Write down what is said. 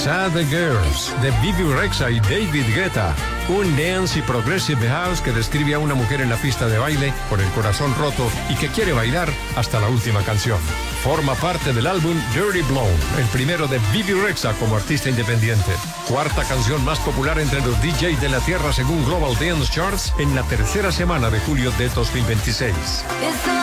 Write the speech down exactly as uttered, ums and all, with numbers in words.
Sad Girls, de Bebe Rexha y David Guetta. Un dance y progressive house que describe a una mujer en la pista de baile con el corazón roto y que quiere bailar hasta la última canción. Forma parte del álbum Dirty Blonde, el primero de Bebe Rexha como artista independiente. Cuarta canción más popular entre los D Js de la Tierra según Global Dance Charts en la tercera semana de julio de dos mil veintiséis.